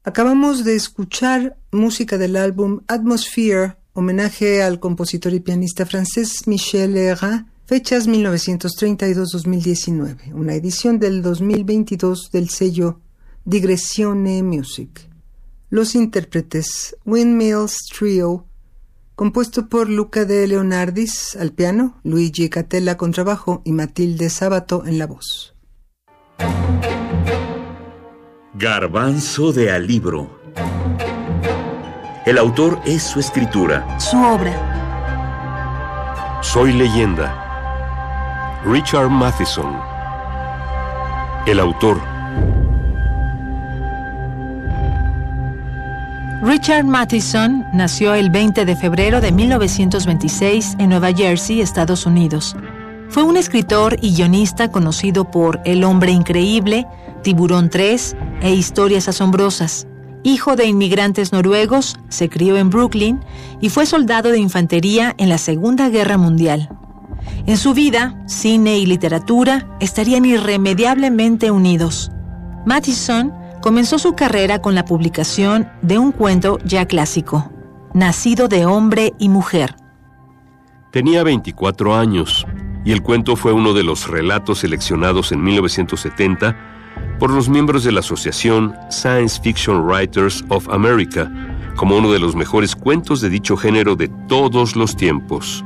Acabamos de escuchar música del álbum Atmosphere, homenaje al compositor y pianista francés Michel Legrand, fechas 1932-2019, una edición del 2022 del sello Digressione Music. Los intérpretes: Windmills Trio, compuesto por Luca de Leonardis al piano, Luigi Catella contrabajo y Matilde Sabato en la voz. Garbanzo de Alibro. El autor es su escritura. Su obra. Soy leyenda. Richard Matheson. El autor. Richard Matheson nació el 20 de febrero de 1926 en Nueva Jersey, Estados Unidos. Fue un escritor y guionista conocido por El hombre increíble, Tiburón 3 e Historias asombrosas. Hijo de inmigrantes noruegos, se crió en Brooklyn y fue soldado de infantería en la Segunda Guerra Mundial. En su vida, cine y literatura estarían irremediablemente unidos. Matheson comenzó su carrera con la publicación de un cuento ya clásico, Nacido de hombre y mujer. Tenía 24 años y el cuento fue uno de los relatos seleccionados en 1970 por los miembros de la Asociación Science Fiction Writers of America como uno de los mejores cuentos de dicho género de todos los tiempos.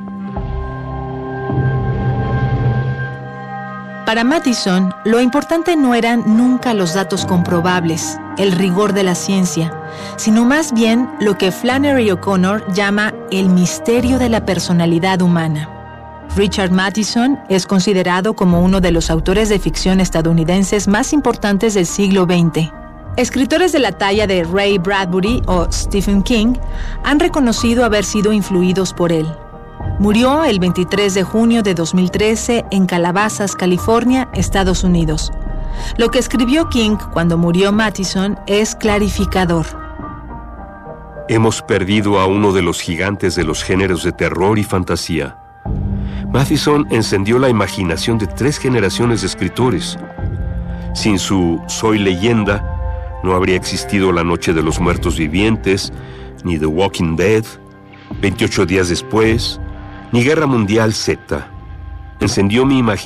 Para Matheson, lo importante no eran nunca los datos comprobables, el rigor de la ciencia, sino más bien lo que Flannery O'Connor llama el misterio de la personalidad humana. Richard Matheson es considerado como uno de los autores de ficción estadounidenses más importantes del siglo XX. Escritores de la talla de Ray Bradbury o Stephen King han reconocido haber sido influidos por él. Murió el 23 de junio de 2013 en Calabasas, California, Estados Unidos. Lo que escribió King cuando murió Matheson es clarificador. Hemos perdido a uno de los gigantes de los géneros de terror y fantasía. Matheson encendió la imaginación de 3 generaciones de escritores. Sin su Soy leyenda, no habría existido La Noche de los Muertos Vivientes, ni The Walking Dead, 28 días después, ni Guerra Mundial Z. Encendió mi imaginación